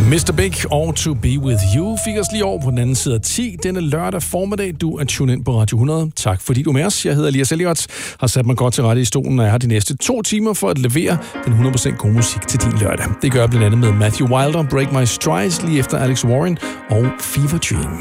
Mr. Big og To Be With You fik os lige over på den anden side af 10 denne lørdag formiddag. Du er tunet ind på Radio 100. Tak fordi du er med os. Jeg hedder Elias Elliot, har sat mig godt til rette i stolen, og jeg har de næste 2 timer for at levere den 100% gode musik til din lørdag. Det gør jeg blandt andet med Matthew Wilder, Break My Stride, lige efter Alex Warren og Fever Dream.